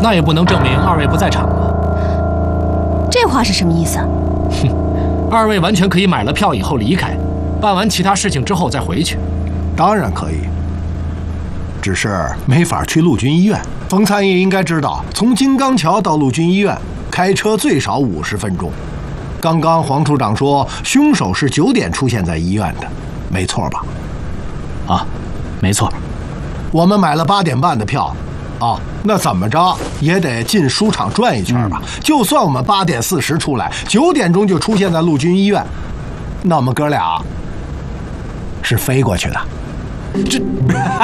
那也不能证明二位不在场啊。 这话是什么意思？ 哼，二位完全可以买了票以后离开，办完其他事情之后再回去。 当然可以，只是没法去陆军医院。冯参议应该知道，从金刚桥到陆军医院开车最少50分钟。刚刚黄处长说凶手是9点出现在医院的，没错吧？ 啊，没错。 我们买了8点半的票，啊，那怎么着也得进书场转一圈吧。就算我们8点40出来，9点钟就出现在陆军医院，那我们哥俩是飞过去的。 这